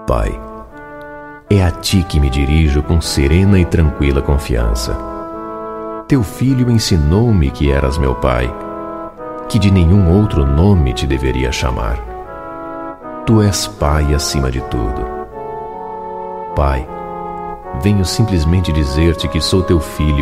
Pai, é a Ti que me dirijo com serena e tranquila confiança. Teu Filho ensinou-me que eras meu Pai, que de nenhum outro nome te deveria chamar. Tu és Pai acima de tudo. Pai, venho simplesmente dizer-te que sou teu filho